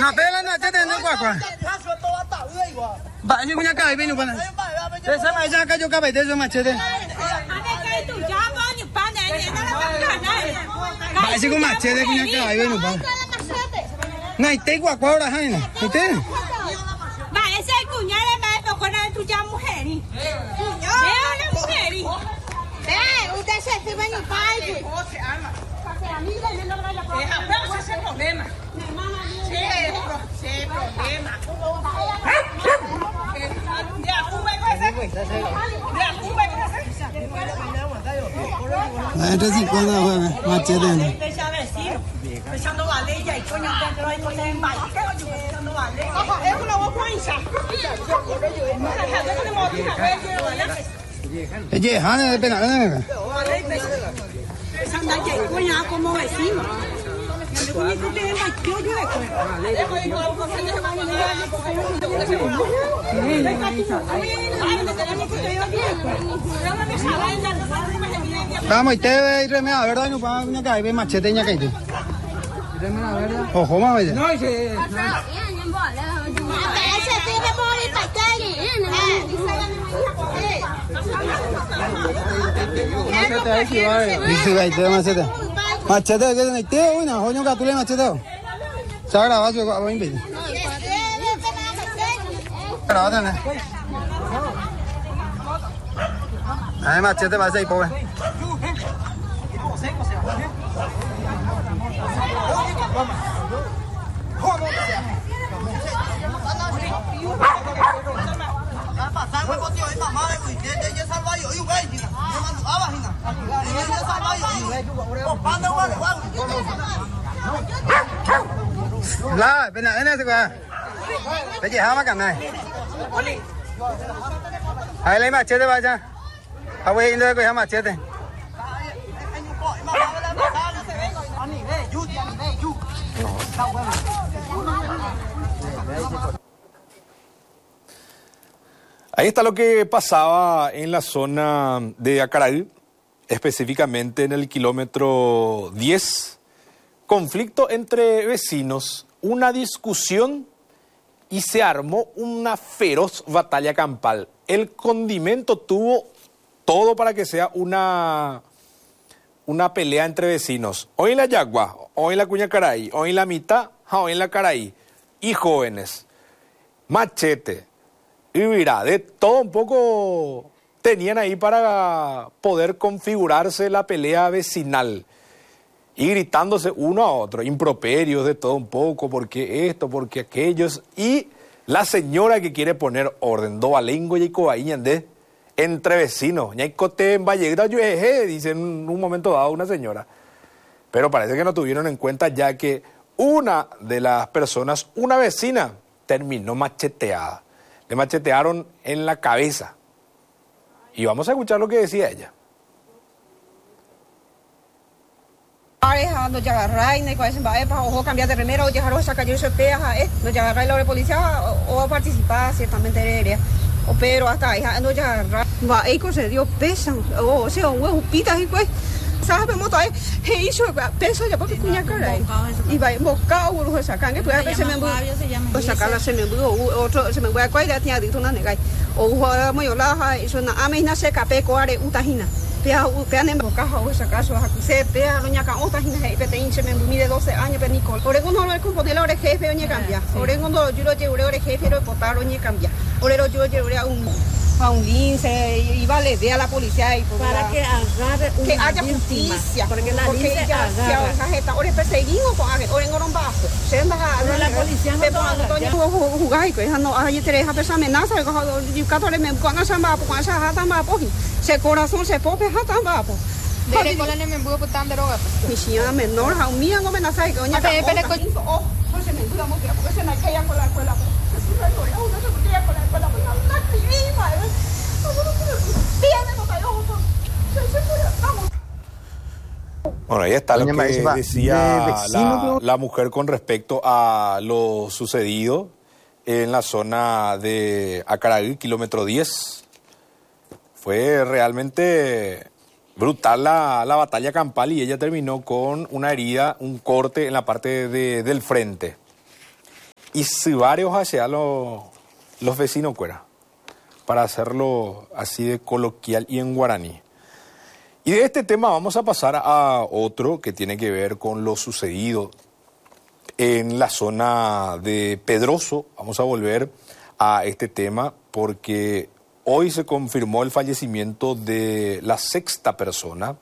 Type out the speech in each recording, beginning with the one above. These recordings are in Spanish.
ngà bé lên mà chết tên nó quả bạn như con nhà cày bên nhục bạn thế sao mày ra cái chỗ cá bảy thế sao mà chết tên bạn sẽ có mặt chết đây con nhà cày bên nhục bạn này té quả quá là hay này thì té bạn sẽ cùng nhau lên bài vào con này tụi cháu mua hẻ đi đấy mua hẻ đi đấy u ta sẽ thì bao nhiêu bài chứ này cái gì con nào vậy mà chết đây này cái gì hả này bên nào này sang đây chạy qua nhà con mua xí mà cái tên mà chưa chứ đã mày té rồi mày ở đây nó bao nhà cày bên mặt chết đây nhà cày thì ojo mà bây giờ dice machete machete que này tiêu ấy nào hồi nhóc gà tôi lên machete không sao đó rồi gọi bánh bỉ cái đó thôi này đấy machete va dây po là bên này này thôi cái gì hả má cầm này hãy lấy mặt chết đây ba cha hãy quay đây quay hả mặt chết đây Ahí está lo que pasaba en la zona de Acaraí, específicamente en el kilómetro 10. Conflicto entre vecinos, una discusión y se armó una feroz batalla campal. El condimento tuvo todo para que sea una pelea entre vecinos. Hoy en la Yagua, hoy en la Cuñacaray, hoy en la mitad, hoy en la Caraí. Y jóvenes, machete, y mira, de todo un poco tenían ahí para poder configurarse la pelea vecinal. Y gritándose uno a otro, improperios de todo un poco, porque esto, porque aquellos. Y la señora que quiere poner orden, Dovalengo y Cobaíñande, entre vecinos. Ñaicote en Vallegra, dice en un momento dado una señora. Pero parece que no tuvieron en cuenta ya que una de las personas, una vecina, terminó macheteada. Le machetearon en la cabeza. Y vamos a escuchar lo que decía ella. Nos agarra y nos va a cambiar de remera o dejar esa calle se pega nos agarra la policía o participar ciertamente o pero hasta ahí nos agarra va ahí se dio pesa o sea un pita y pues sabe moto ahí hizo peso ya porque cuña cara y va moscao lo sacan que pues a veces me sacar se me otro se me voy a cuidar tenía dito una nega o muy la eso na amena se cape coare utahina pea nem caja o esa caso se pea doña ca otra hina he pete inche me mide 12 años pe Nicole orego no lo componer ore jefe oña cambia orego no yo lo llevo ore jefe pero potar oña cambia orero yo llevo a un lince y vale de a la policía y para que agarre que haya justicia porque la lince agarra ore perseguimos con ore ngoromba se anda la policía no jugar que no hay tres esa amenaza yo catore me con esa ma con esa hata ma po se corazón se pope hata ma po de cola ne me buo putan droga mi hija menor a un mía no me nace que doña oh se me duda mucho porque se me caía con la escuela Bueno, ahí está lo que decía la mujer con respecto a lo sucedido en la zona de Acaraí, kilómetro 10. Fue realmente brutal la batalla campal y ella terminó con una herida, un corte en la parte del frente. y si varios hacia los vecinos cuera, para hacerlo así de coloquial y en guaraní. Y de este tema vamos a pasar a otro que tiene que ver con lo sucedido en la zona de Pedroso. Vamos a volver a este tema porque hoy se confirmó el fallecimiento de la 6ª persona.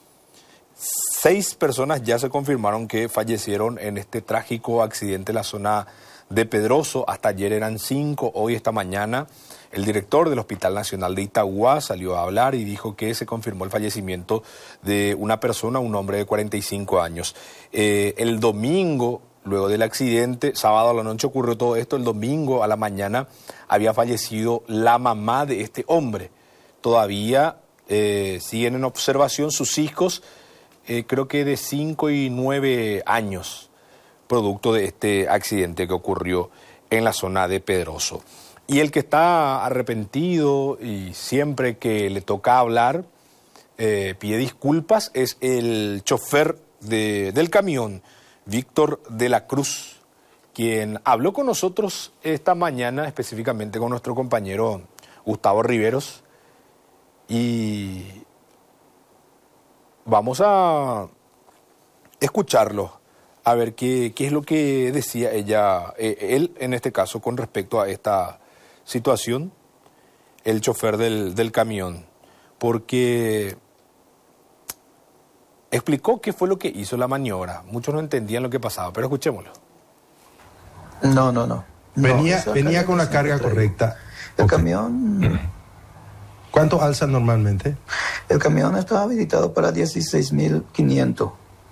6 personas ya se confirmaron que fallecieron en este trágico accidente en la zona de Pedroso. Hasta ayer eran 5, hoy esta mañana el director del Hospital Nacional de Itagua salió a hablar y dijo que se confirmó el fallecimiento de una persona, un hombre de 45 años. El domingo, luego del accidente, sábado a la noche ocurrió todo esto, el domingo a la mañana había fallecido la mamá de este hombre. Todavía siguen en observación sus hijos, creo que de 5 y 9 años, producto de este accidente que ocurrió en la zona de Pedroso. Y el que está arrepentido y siempre que le toca hablar pide disculpas es el chofer del camión, Víctor de la Cruz, quien habló con nosotros esta mañana, específicamente con nuestro compañero Gustavo Riveros, y vamos a escucharlo, a ver qué es lo que decía él en este caso con respecto a esta situación, el chofer del camión, porque explicó qué fue lo que hizo la maniobra. Muchos no entendían lo que pasaba, pero escuchémoslo. No. Venía con la carga correcta. El camión... ¿Cuánto alza normalmente? El camión está habilitado para 16.500.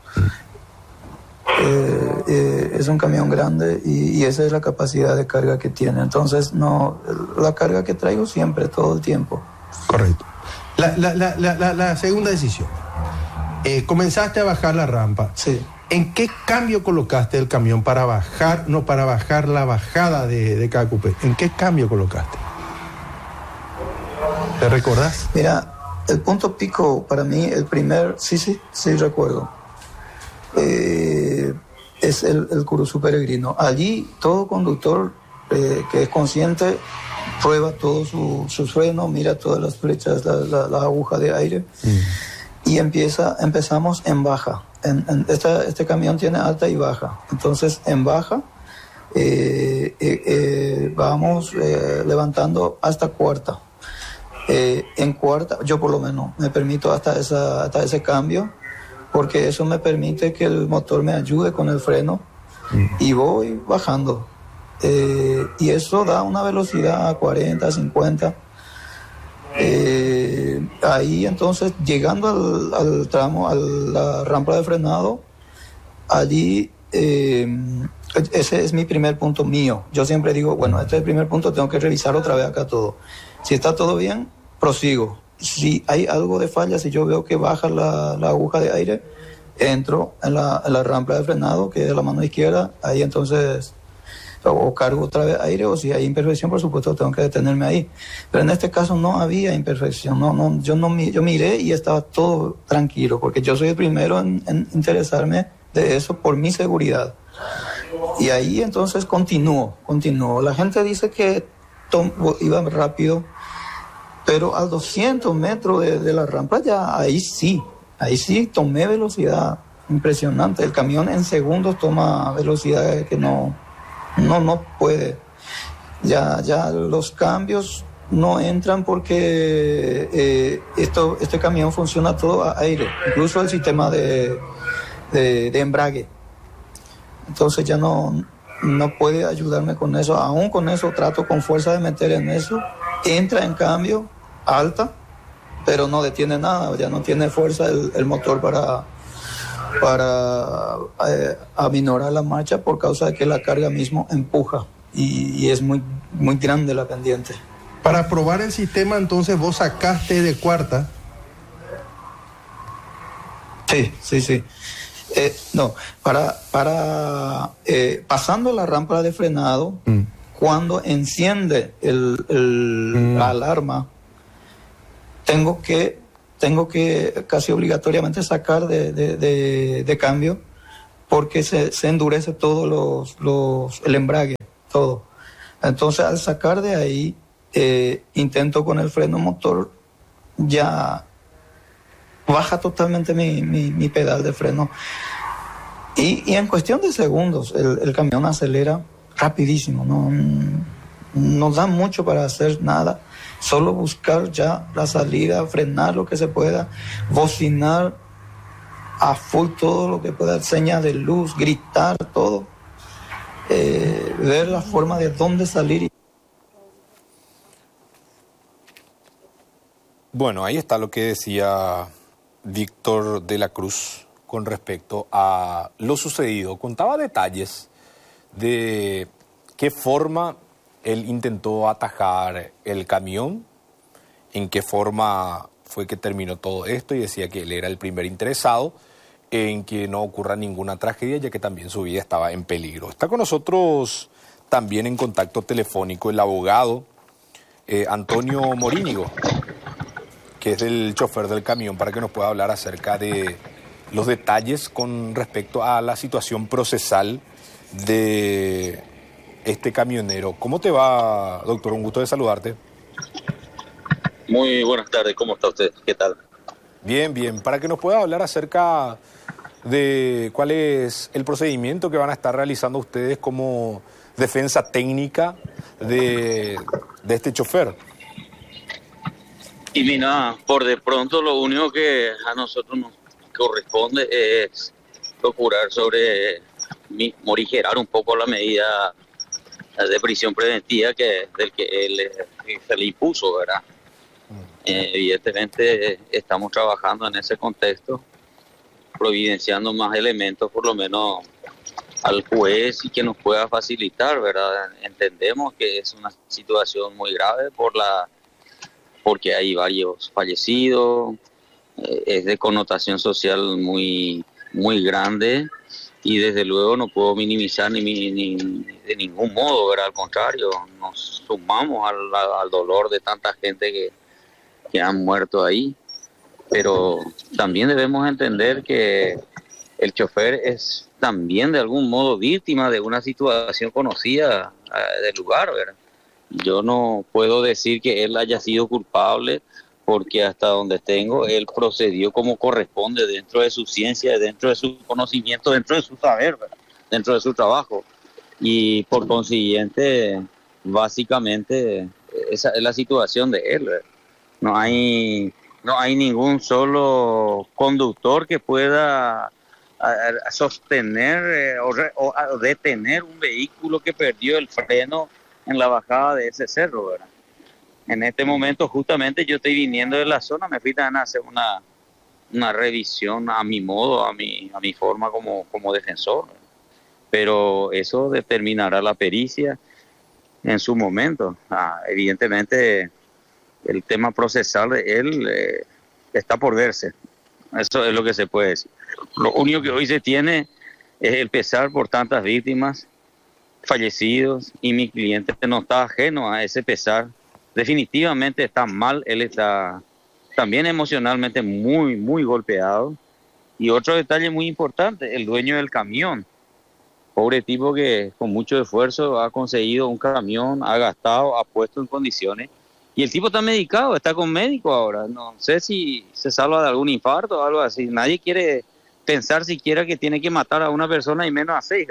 Es un camión grande y esa es la capacidad de carga que tiene. Entonces, no, la carga que traigo siempre, todo el tiempo. Correcto. La segunda decisión. Comenzaste a bajar la rampa. Sí. ¿En qué cambio colocaste el camión para bajar la bajada de KQP? ¿En qué cambio colocaste? ¿Te recordás? Mira, el punto pico para mí, el primer... Sí, recuerdo. Es el Curuzú Peregrino. Allí todo conductor que es consciente prueba todos sus frenos, mira todas las flechas, la aguja de aire y empezamos en baja. Este camión tiene alta y baja. Entonces en baja vamos levantando hasta cuarta. En cuarta, yo por lo menos me permito hasta ese cambio, porque eso me permite que el motor me ayude con el freno y voy bajando. Y eso da una velocidad a 40, 50. Ahí entonces, llegando al tramo, a la rampa de frenado, allí ese es mi primer punto mío. Yo siempre digo, bueno, este es el primer punto, tengo que revisar otra vez acá todo. Si está todo bien, prosigo. Si hay algo de falla, si yo veo que baja la aguja de aire, entro en la rampa de frenado, que es la mano izquierda, ahí entonces o cargo otra vez aire, o si hay imperfección, por supuesto, tengo que detenerme ahí. Pero en este caso no había imperfección, yo miré y estaba todo tranquilo, porque yo soy el primero en interesarme de eso por mi seguridad. Y ahí entonces continuó. La gente dice que iba rápido, pero a 200 metros de la rampa ya ahí sí tomé velocidad impresionante. El camión en segundos toma velocidad que no puede. Ya los cambios no entran porque este camión funciona todo a aire, incluso el sistema de embrague. Entonces ya no puede ayudarme con eso. Aún con eso trato con fuerza de meter en eso. Entra en cambio alta, pero no detiene nada. Ya no tiene fuerza el motor para aminorar la marcha, por causa de que la carga mismo empuja y es muy, muy grande la pendiente. Para probar el sistema, entonces vos sacaste de cuarta. Sí. Pasando la rampa de frenado, cuando enciende la alarma, tengo que casi obligatoriamente sacar de cambio porque se endurece todo el embrague, todo. Entonces, al sacar de ahí, intento con el freno motor, ya baja totalmente mi pedal de freno. Y en cuestión de segundos, el camión acelera rapidísimo, no da mucho para hacer nada, solo buscar ya la salida, frenar lo que se pueda, bocinar a full todo lo que pueda, señas de luz, gritar, todo, ver la forma de dónde salir. Bueno, ahí está lo que decía Víctor de la Cruz con respecto a lo sucedido. Contaba detalles de qué forma él intentó atajar el camión, en qué forma fue que terminó todo esto, y decía que él era el primer interesado en que no ocurra ninguna tragedia, ya que también su vida estaba en peligro. Está con nosotros también en contacto telefónico el abogado Antonio Morínigo, que es el chofer del camión, para que nos pueda hablar acerca de los detalles con respecto a la situación procesal de este camionero. ¿Cómo te va, doctor? Un gusto de saludarte. Muy buenas tardes, ¿cómo está usted? ¿Qué tal? Bien, bien. Para que nos pueda hablar acerca de cuál es el procedimiento que van a estar realizando ustedes como defensa técnica de este chofer. Y mira, por de pronto lo único que a nosotros nos corresponde es procurar morigerar un poco la medida de prisión preventiva del que él se le impuso, ¿verdad? Evidentemente estamos trabajando en ese contexto, providenciando más elementos por lo menos al juez y que nos pueda facilitar, ¿verdad? Entendemos que es una situación muy grave porque hay varios fallecidos, es de connotación social muy, muy grande, y desde luego no puedo minimizar ni de ningún modo, ¿verdad? Al contrario, nos sumamos al dolor de tanta gente que han muerto ahí, pero también debemos entender que el chofer es también de algún modo víctima de una situación conocida del lugar, ¿verdad? Yo no puedo decir que él haya sido culpable, porque hasta donde tengo, él procedió como corresponde dentro de su ciencia, dentro de su conocimiento, dentro de su saber, ¿verdad? Dentro de su trabajo. Y por consiguiente, básicamente, esa es la situación de él, ¿verdad? No hay ningún solo conductor que pueda sostener o detener un vehículo que perdió el freno en la bajada de ese cerro, ¿verdad? En este momento justamente yo estoy viniendo de la zona, me fui a hacer una revisión a mi modo, a mi forma como defensor, ¿verdad? Pero eso determinará la pericia en su momento. Evidentemente el tema procesal de él está por verse, eso es lo que se puede decir. Lo único que hoy se tiene es el pesar por tantas víctimas, fallecidos, y mi cliente no está ajeno a ese pesar. Definitivamente está mal, él está también emocionalmente muy, muy golpeado. Y otro detalle muy importante, el dueño del camión, pobre tipo que con mucho esfuerzo ha conseguido un camión, ha gastado, ha puesto en condiciones, y el tipo está medicado, está con médico ahora. No sé si se salva de algún infarto o algo así. Nadie quiere pensar siquiera que tiene que matar a una persona y menos a 6.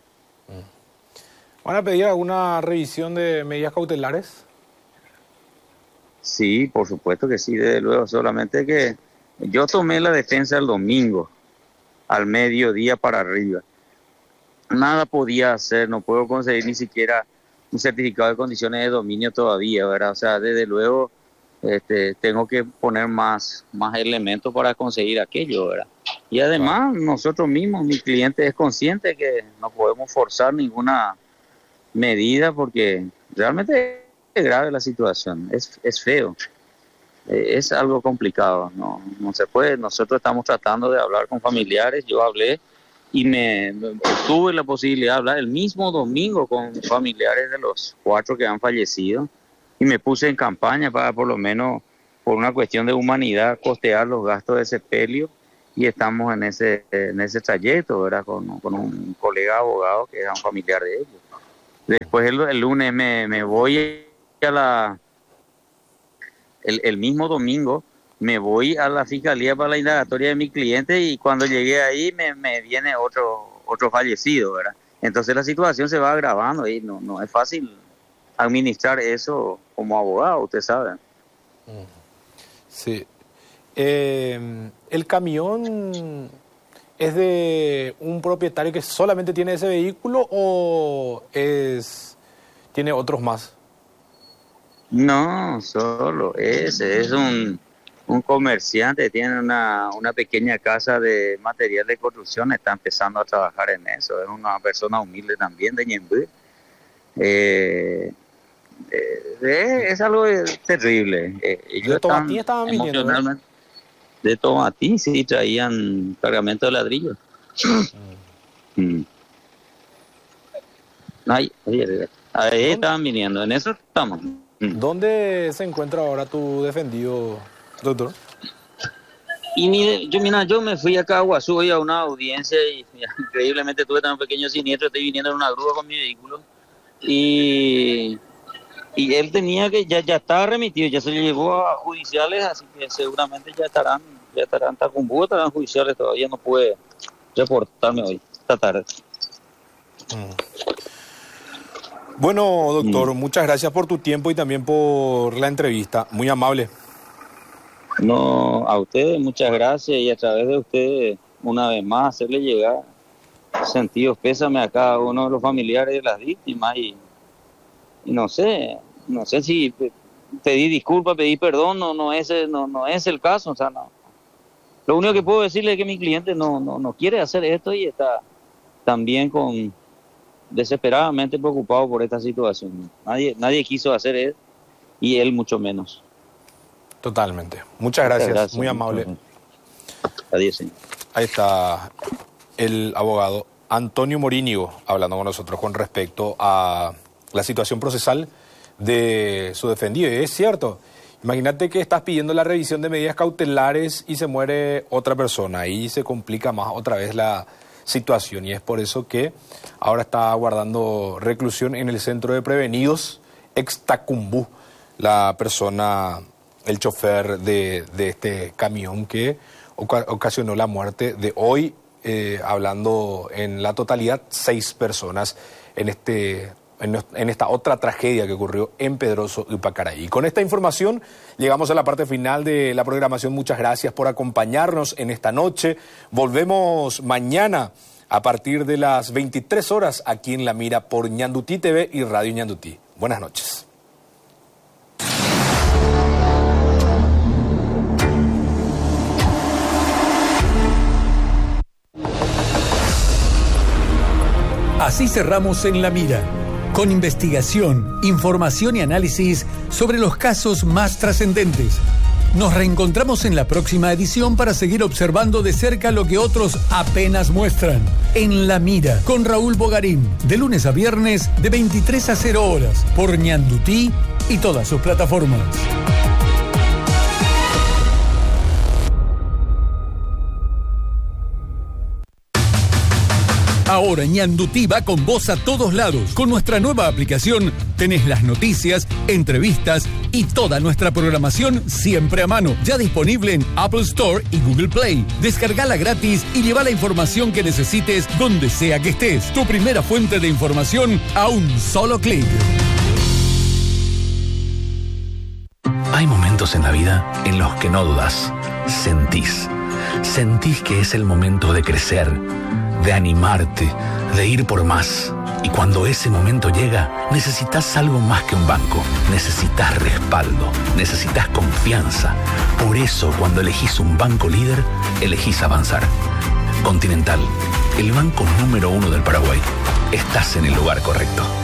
¿Van a pedir alguna revisión de medidas cautelares? Sí, por supuesto que sí, desde luego. Solamente que yo tomé la defensa el domingo, al mediodía para arriba. Nada podía hacer, no puedo conseguir ni siquiera un certificado de condiciones de dominio todavía, ¿verdad? O sea, desde luego tengo que poner más elementos para conseguir aquello, ¿verdad? Y además nosotros mismos, mi cliente es consciente que no podemos forzar ninguna medida porque realmente es grave la situación, es feo, es algo complicado, no se puede. Nosotros estamos tratando de hablar con familiares, yo hablé y tuve la posibilidad de hablar el mismo domingo con familiares de los 4 que han fallecido, y me puse en campaña para por lo menos por una cuestión de humanidad costear los gastos de sepelio y estamos en ese trayecto, ¿verdad? Con un colega abogado que era un familiar de ellos. Después el lunes me voy el mismo domingo me voy a la fiscalía para la indagatoria de mi cliente, y cuando llegué ahí me viene otro fallecido, ¿verdad? Entonces la situación se va agravando y no es fácil administrar eso como abogado, usted sabe. Sí. ¿El camión es de un propietario que solamente tiene ese vehículo o tiene otros más? No, solo ese. Es un comerciante, tiene una pequeña casa de material de construcción, está empezando a trabajar en eso. Es una persona humilde también de Ñemby. Es algo terrible. Ellos ¿De Tomatí estaban viniendo? De Tomatí, sí, traían cargamento de ladrillo. Ahí estaban viniendo, en eso estamos. ¿Dónde se encuentra ahora tu defendido, doctor? Y mire, yo me fui acá a Guazú hoy a una audiencia y increíblemente tuve tan un pequeño siniestro, estoy viniendo en una grúa con mi vehículo y él tenía que, ya estaba remitido, ya se le llevó a judiciales, así que seguramente ya estarán Tacumbú, estarán judiciales, todavía no pude reportarme hoy, esta tarde. Bueno, doctor, muchas gracias por tu tiempo y también por la entrevista, muy amable. No, a ustedes muchas gracias, y a través de ustedes, una vez más, hacerle llegar sentidos pésame a cada uno de los familiares de las víctimas, y no sé si pedir disculpas, pedir perdón, no es el caso, o sea, no. Lo único que puedo decirle es que mi cliente no quiere hacer esto y está también desesperadamente preocupado por esta situación. Nadie quiso hacer eso, y él mucho menos. Totalmente. Muchas gracias. Muy amable. Adiós, señor. Ahí está el abogado Antonio Morínigo hablando con nosotros con respecto a la situación procesal de su defendido. Y es cierto, imagínate que estás pidiendo la revisión de medidas cautelares y se muere otra persona. Ahí se complica más otra vez la situación, y es por eso que ahora está guardando reclusión en el centro de prevenidos Tacumbú, la persona, el chofer de este camión que ocasionó la muerte de hoy, hablando en la totalidad 6 personas en esta otra tragedia que ocurrió en Pedroso y Pacaraí. Con esta información llegamos a la parte final de la programación. Muchas gracias por acompañarnos en esta noche. Volvemos mañana a partir de las 23 horas aquí en La Mira por Ñandutí TV y Radio Ñandutí. Buenas noches. Así cerramos en La Mira, con investigación, información y análisis sobre los casos más trascendentes. Nos reencontramos en la próxima edición para seguir observando de cerca lo que otros apenas muestran. En La Mira, con Raúl Bogarín, de lunes a viernes de 23 a 0 horas, por Ñandutí y todas sus plataformas. Ahora Ñandutí va con vos a todos lados. Con nuestra nueva aplicación tenés las noticias, entrevistas y toda nuestra programación siempre a mano. Ya disponible en Apple Store y Google Play. Descargala gratis y lleva la información que necesites donde sea que estés. Tu primera fuente de información a un solo clic. Hay momentos en la vida en los que no dudas. Sentís que es el momento de crecer, de animarte, de ir por más. Y cuando ese momento llega, necesitas algo más que un banco. Necesitas respaldo, necesitas confianza. Por eso, cuando elegís un banco líder, elegís avanzar. Continental, el banco número 1 del Paraguay. Estás en el lugar correcto.